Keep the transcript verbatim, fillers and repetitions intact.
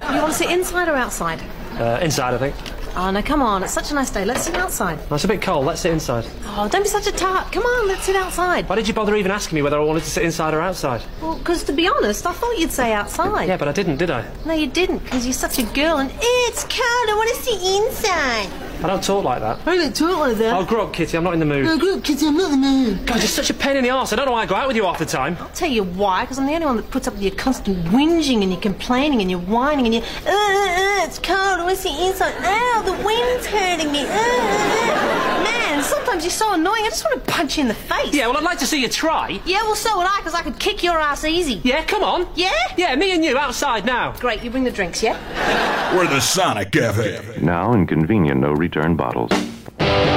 You want to sit inside or outside? Uh, inside, I think. Oh, no, come on. It's such a nice day. Let's sit outside. No, it's a bit cold. Let's sit inside. Oh, don't be such a tart. Come on, let's sit outside. Why did you bother even asking me whether I wanted to sit inside or outside? Well, because to be honest, I thought you'd say outside. Yeah, but I didn't, did I? No, you didn't, because you're such a girl and it's cold. I want to sit inside. I don't talk like that. I don't talk like that. Oh, grow up, Kitty. I'm not in the mood. Oh, grow up, Kitty. I'm not in the mood. God, you're such a pain in the arse. I don't know why I go out with you half the time. I'll tell you why, because I'm the only one that puts up with your constant whinging and your complaining and your whining and your, uh, uh, uh, it's cold. I want to sit inside. Ow, the wind's hurting me. Uh, uh, uh. Man, sometimes you're so annoying. I just want to punch you in the face. Yeah, well, I'd like to see you try. Yeah, well, so would I, because I could kick your ass easy. Yeah, come on. Yeah? Yeah, me and you outside now. Great, you bring the drinks, yeah? We're the Sonic Cafe. Now in convenient no-return bottles.